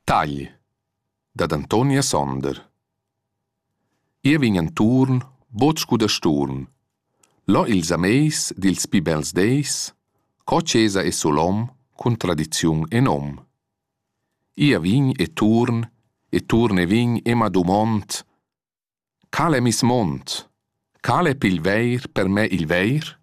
Tagli, da Antonia Sonder. Ia vegn en turn, botscu da sturn. Lo ils ameis dils pi bels deis, co cesa e solom, cun tradiziun e nom. Ia vign e turn e vign e ma dumont. Cal è mis mont? Cal è pil veir per me il veir?